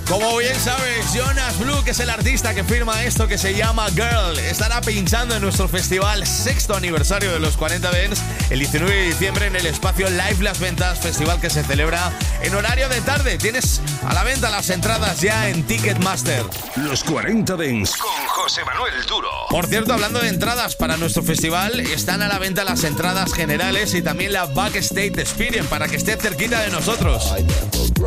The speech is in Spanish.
Como bien sabes, Jonas Blue, que es el artista que firma esto que se llama Girl, estará pinchando en nuestro festival sexto aniversario de los 40 Dance el 19 de diciembre en el espacio Live Las Ventas, festival que se celebra en horario de tarde. Tienes a la venta las entradas ya en Ticketmaster. Los 40 Dance con José Manuel Duro. Por cierto, hablando de entradas para nuestro festival, están a la venta las entradas generales y también la Backstage Experience para que esté cerquita de nosotros.